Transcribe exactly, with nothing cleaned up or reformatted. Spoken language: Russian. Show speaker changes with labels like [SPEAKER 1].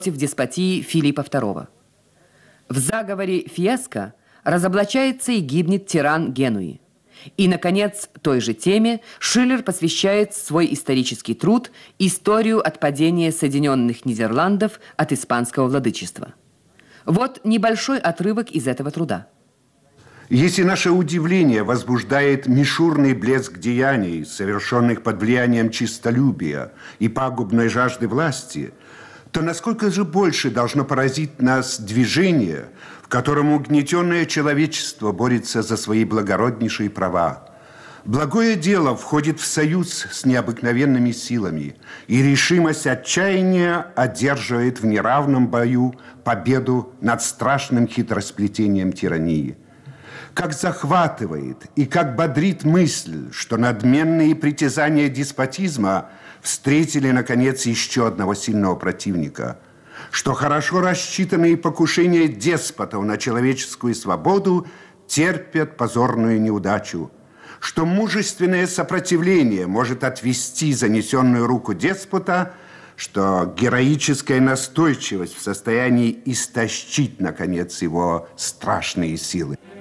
[SPEAKER 1] против деспотии Филиппа второго. В заговоре «Фиеско» разоблачается и гибнет тиран Генуи. И, наконец, той же теме Шиллер посвящает свой исторический труд «Историю отпадения Соединенных Нидерландов от испанского владычества». Вот небольшой отрывок из этого труда.
[SPEAKER 2] Если наше удивление возбуждает мишурный блеск деяний, совершенных под влиянием честолюбия и пагубной жажды власти, то насколько же больше должно поразить нас движение, в котором угнетенное человечество борется за свои благороднейшие права. Благое дело входит в союз с необыкновенными силами, и решимость отчаяния одерживает в неравном бою победу над страшным хитросплетением тирании. Как захватывает и как бодрит мысль, что надменные притязания деспотизма встретили, наконец, еще одного сильного противника, что хорошо рассчитанные покушения деспотов на человеческую свободу терпят позорную неудачу, что мужественное сопротивление может отвести занесенную руку деспота, что героическая настойчивость в состоянии истощить, наконец, его страшные силы.